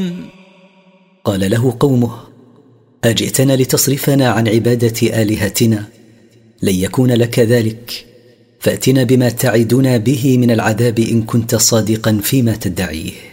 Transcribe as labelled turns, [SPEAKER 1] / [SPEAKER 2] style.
[SPEAKER 1] قال له قومه: أجئتنا لتصرفنا عن عبادة آلهتنا؟ لن يكون لك ذلك، فأتنا بما تعدنا به من العذاب إن كنت صادقا فيما تدعيه.